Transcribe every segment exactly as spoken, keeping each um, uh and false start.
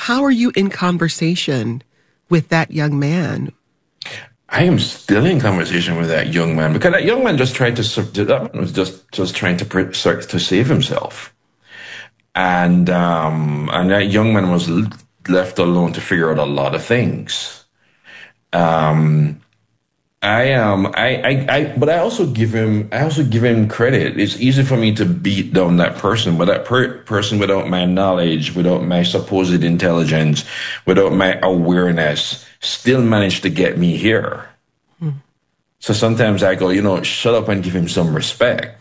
how are you in conversation with that young man? I am still in conversation with that young man because that young man just tried to, that man was just, just trying to, to save himself. And, um, and that young man was left alone to figure out a lot of things. Um, I um I, I I but I also give him I also give him credit. It's easy for me to beat down that person, but that per- person without my knowledge, without my supposed intelligence, without my awareness, still managed to get me here. Hmm. So sometimes I go, you know, shut up and give him some respect.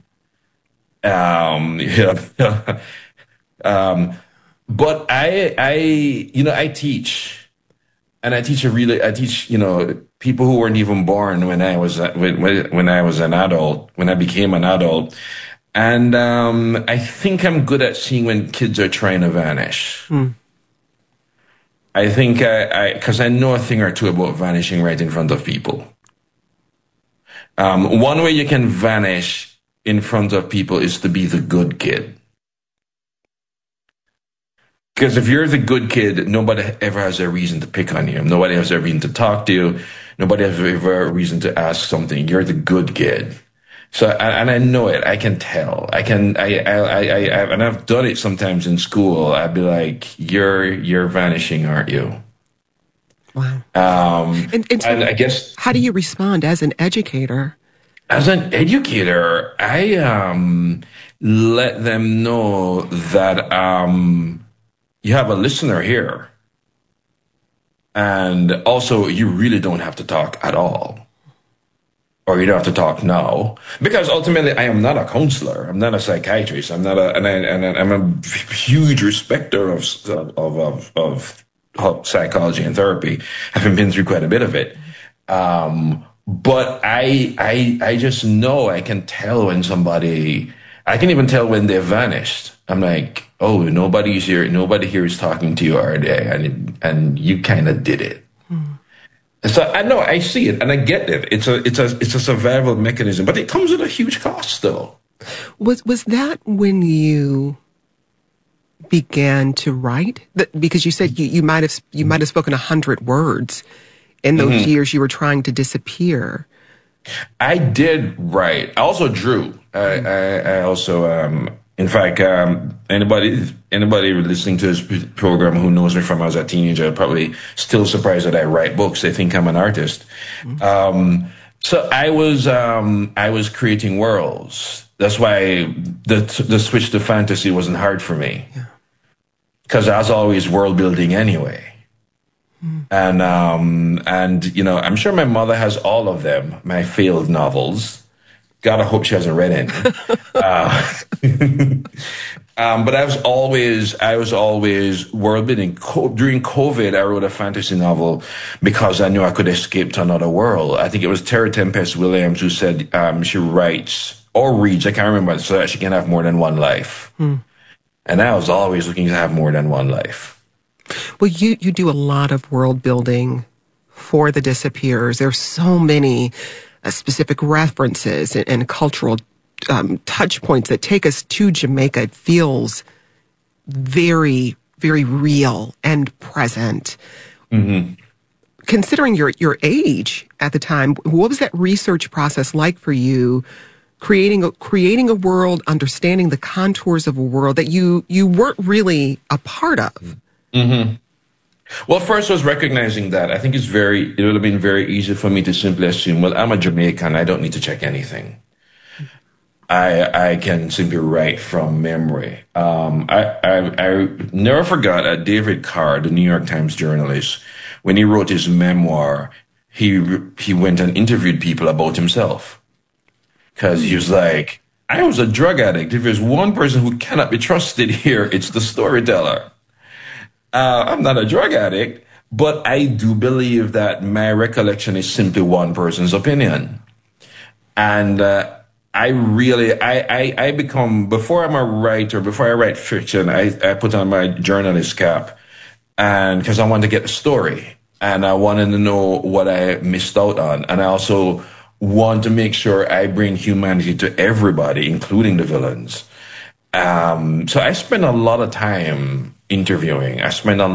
Um, yeah, um, but I I you know I teach. And I teach a really, I teach, you know, people who weren't even born when I was, when, when I was an adult, when I became an adult. And, um, I think I'm good at seeing when kids are trying to vanish. Hmm. I think I, I, cause I know a thing or two about vanishing right in front of people. Um, one way you can vanish in front of people is to be the good kid. Because if you're the good kid, nobody ever has a reason to pick on you. Nobody has a reason to talk to you. Nobody has ever a reason to ask something. You're the good kid. So, and I know it. I can tell. I can, I, I, I, I, and I've done it sometimes in school. I'd be like, you're, you're vanishing, aren't you? Wow. Um, and, and, so and I guess, how do you respond as an educator? As an educator, I, um, let them know that, um, you have a listener here. And also, you really don't have to talk at all. Or you don't have to talk now. Because ultimately, I am not a counselor. I'm not a psychiatrist. I'm not a, and, I, and I'm a huge respecter of, of, of, of, of psychology and therapy. I've been through quite a bit of it. Um, but I, I, I just know I can tell when somebody, I can even tell when they've vanished. I'm like, oh, nobody's here. Nobody here is talking to you, are they? And and you kind of did it. Hmm. So I know I see it and I get it. It's a it's a it's a survival mechanism, but it comes at a huge cost, though. Was was that when you began to write? Because you said you, you might have you might have spoken a hundred words in those mm-hmm. years you were trying to disappear. I did write. I also drew. I mm-hmm. I, I also. Um, In fact, um, anybody anybody listening to this program who knows me from when I was a teenager probably still surprised that I write books. They think I'm an artist. Mm-hmm. Um, so I was um, I was creating worlds. That's why the the switch to fantasy wasn't hard for me, because yeah. I was always world building anyway. Mm-hmm. And um, and you know, I'm sure my mother has all of them, my failed novels. God, I hope she hasn't read it. uh, um, but I was always, I was always world building. Co- during COVID, I wrote a fantasy novel because I knew I could escape to another world. I think it was Tara Tempest Williams who said um, she writes or reads, I can't remember, so that she can have more than one life. Hmm. And I was always looking to have more than one life. Well, you, you do a lot of world building for the Disappears. There's so many Uh, specific references and, and cultural um, touch points that take us to Jamaica. It feels very, very real and present. Mm-hmm. Considering your, your age at the time, what was that research process like for you, creating a, creating a world, understanding the contours of a world that you, you weren't really a part of? Mm-hmm. Well, first was recognizing that. I think it's very, it would have been very easy for me to simply assume, well, I'm a Jamaican. I don't need to check anything. I I can simply write from memory. Um, I, I, I never forgot uh, David Carr, the New York Times journalist, when he wrote his memoir, he, he went and interviewed people about himself. Because he was like, I was a drug addict. If there's one person who cannot be trusted here, it's the storyteller. Uh, I'm not a drug addict, but I do believe that my recollection is simply one person's opinion. And uh, I really, I, I, I become, before I'm a writer, before I write fiction, I, I put on my journalist cap, and because I wanted to get the story, and I wanted to know what I missed out on. And I also want to make sure I bring humanity to everybody, including the villains. Um, so I spend a lot of time interviewing. I spend a